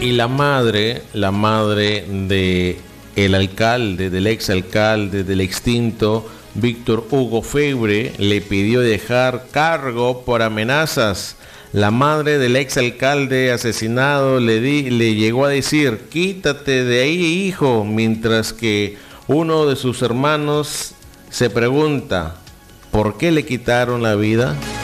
y la madre de el alcalde, del exalcalde, del extinto Víctor Hugo Febre, le pidió dejar cargo por amenazas. La madre del exalcalde asesinado le llegó a decir: quítate de ahí, hijo, mientras que uno de sus hermanos se pregunta: ¿por qué le quitaron la vida?